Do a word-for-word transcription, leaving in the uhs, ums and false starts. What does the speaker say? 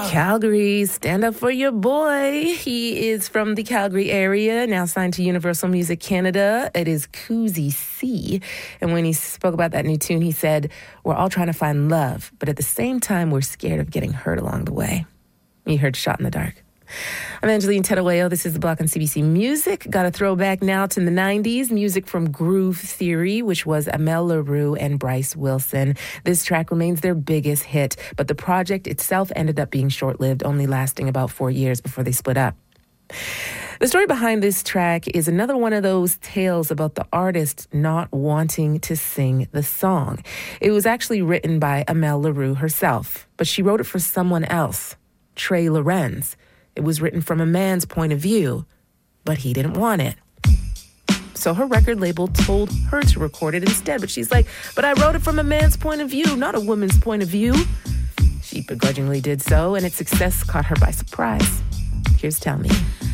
Calgary, stand up for your boy. He is from the Calgary area, now signed to Universal Music Canada. It is Koozie C. And when he spoke about that new tune, he said, we're all trying to find love, but at the same time, we're scared of getting hurt along the way. You heard Shot in the Dark. I'm Angeline Tedaweo. This is The Block on C B C Music. Got a throwback now to the nineties. Music from Groove Theory, which was Amel Larue and Bryce Wilson. This track remains their biggest hit, but the project itself ended up being short-lived, only lasting about four years before they split up. The story behind this track is another one of those tales about the artist not wanting to sing the song. It was actually written by Amel Larue herself, but she wrote it for someone else, Trey Lorenz. It was written from a man's point of view, but he didn't want it. So her record label told her to record it instead, but she's like, but I wrote it from a man's point of view, not a woman's point of view. She begrudgingly did so, and its success caught her by surprise. Here's Tell Me.